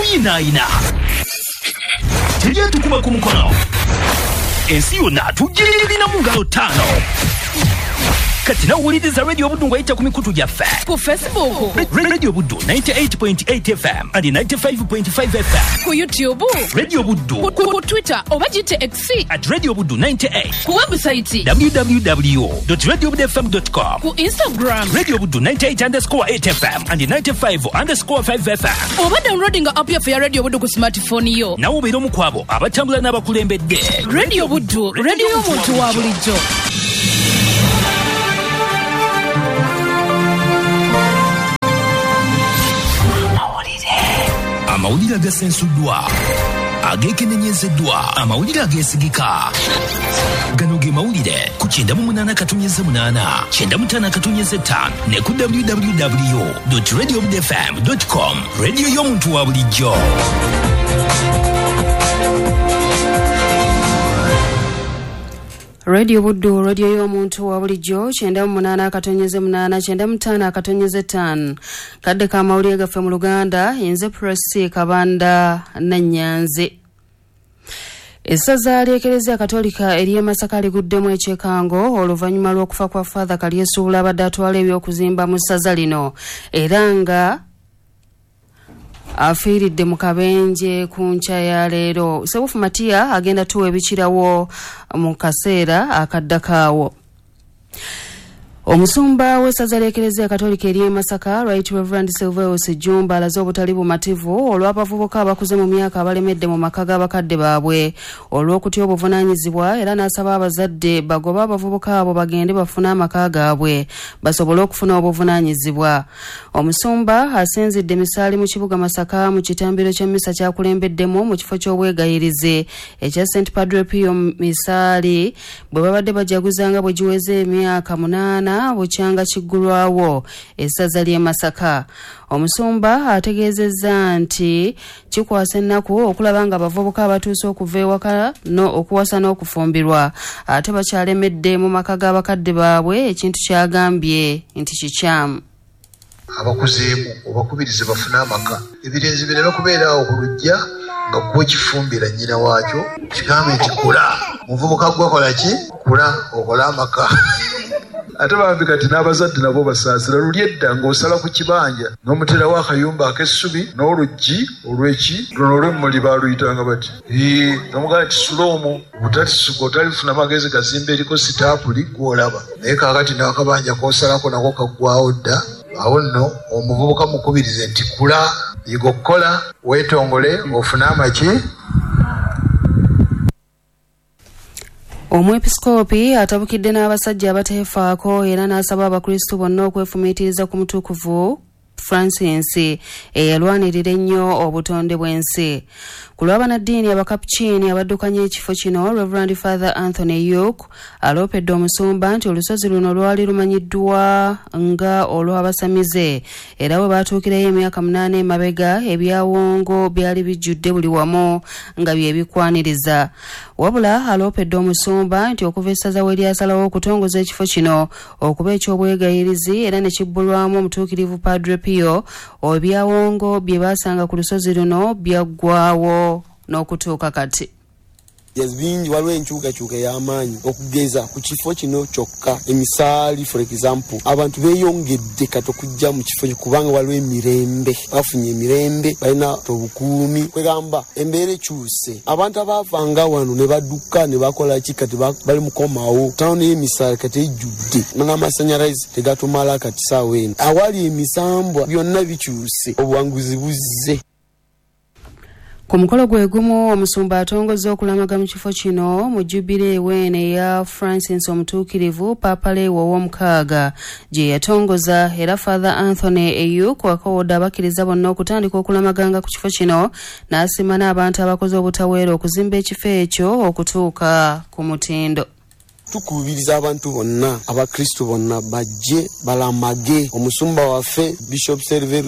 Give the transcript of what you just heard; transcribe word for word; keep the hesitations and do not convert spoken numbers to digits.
ina ina tujye tukuma ku mukono ensi yonna tugirira mu ngalo ttano kati nawuliriza Radio Buddu ng'ayita ku mikutu gyaffe ku Facebook Radio Buddu ninety-eight point eight F M and ninety-five point five F M ku YouTube Radio Buddu ku Twitter oba gite X at Radio Buddu ninety-eight ku website w w w dot radio buddu f m dot com ku Instagram Radio Buddu ninety-eight underscore eight F M and ninety-five underscore five F M oba downloading app ya Radio Buddu ku smartphone yo nawo obeera omu ku abo abatambula n'abakulembedde. Radio Buddu radio y'omuntu wa bulijjo. Amawulire agasensuddwa agekenenyezeddwa amawulire ageesigika gano ge mawulire ku kyenda mu munaana katonyeze munaana kyenda mu ttaano katonyeze ttaano ne ku w w w dot radio buddu f m dot com radio y'omuntu wa bulijjo. Radio Buddu radio y'omuntu wa bulijjo kyenda mu munaana akatonyeze munaana kyenda mu ttaano akatonyeze ttaano kadde ka mawulire gaffe mu Luganda nze Presi Kabanda Nanyanze. Essaza ly'Eklezia Katolika eriye Masaka liguddemu ekyekango oluvannyuma lw'okufa kwa Father Kalyesuula abadde atwala eby'okuzimba mu ssaza lino era nga afiiridde mu kabenje ku nkya ya leero. Sebufu Matiya agenda tuwa ebikirawo mu kaseera akaddakaawo. Omusumba w'essaza ly'Eklezia Katolika eriye Masaka Right Reverend Silveus Jumba alaze obutali bumativu olw'abavubuka abakuze mu myaka abalemedde mu maka g'abakadde baabwe olw'okutya obuvunaanyizibwa era n'asaba abazadde bagoba abavubuka abo bagende bafune amaka gaabwe basobole okufuna obuvunaanyizibwa. Omusumba asinzidde misaali mu kibuga Masaka mu kitambiro ky'emmisa kyakulembeddemu mu kifo ky'obwegayirize ekya Saint Padre Pio Misaali bwe babadde bajaguzanga bwe giweze emyaka munaana bukyanga kiggulwawo essaza ly'e Masaka. Omusumba ategeezezza nti kikwasa ennaku okulaba nga abavubuka abatuuse okuva ewaka no okuwasa n'okufumbirwa ate bakyalemedde mu maka g'abakadde baabwe ekintu kyagambye nti kikyamu. Abakuzeemu obakubirize bafune amaka ebirenzi bireme kubeeraawo ku lujja nga kuba kifumbira nnyina waakyo kigambe nti kula muvubuka gwakola ki kula okola amaka. Ate bambi kati n'abazadde nabo basaasira luli edda ng'osala ku kibanja n'omuterawo akayumba ak'essubi n'oluggi olw'eki luno olw'emmuli baaluyitanga bati nomugala nti suloomu butatisuka otalifuna magezi gazimba eriko sitaapuli gw'olaba naye kaakati n'akabanja k'osalako nako kaggwawo dda. Awo nno omuvubuka mukubirize nti kula yiga okukola weetongole ofune amaki. Omwepiskopi atabukidde n'abasajja abateefaako era n'asaba abakristu bonna okwefumiitiriza ku mutukuvu Francis eyalwanirira ennyo obutonde bw'ensi. Ku lw'abannaddiini abakapucini abaddukanya ekifo kino Reverend Father Anthony Yoke aloopedde omusumba nti olusozi luno lwali lumanyiddwa nga olw'abasamize era bwe baatuukireyo emyaka munaana emabega ebyawongo byali bijjudde buli wamu nga bye bikwaniriza. Wabula aloopedde omusumba nti okuva essaza we lyasalawo okutongoza ekifo kino okuba eky'obwegayirizi era ne kibbulwamu omutuukirivu Padre Pio ebyawongo bye baasanga ku lusozi luno byaggwawo n'okutuuka kati. Bingi waliwo enkyukakyuka y'amaanyi okugeza ku kifo kino kyokka emisaali for example abantu beeyongedde kati okujja mu kifo kubanga waliwo emirembe bafunye emirembe balina obukuumi kwegamba embeera ekyuse abantu abaavanga wano ne badduka ne bakola ki kati bali mukomawo tawuni y'emisaali kati ejjudde n'amasanyalaze tegatumala kati saawa eno awali emisambwa byonna bikyuse obuwanguzi buzze. Ku mukolo gwe gumu omusumba atongozza okulamaga mu kifo kino mu Jubilee weene ya Francis omutuukirivu Papa Leo ow'omukaaga gye yatongoza era Father Anthony Eyuku akawodde abakkiriza bonna okutandika okulamaganga ku kifo kino n'asima n'abantu abakoze obutaweera okuzimba ekifo ekyo okutuuka ku mutindo. Tukubiriza abantu bonna abakristo bonna bajje balamage omusumba waffe Bishop Server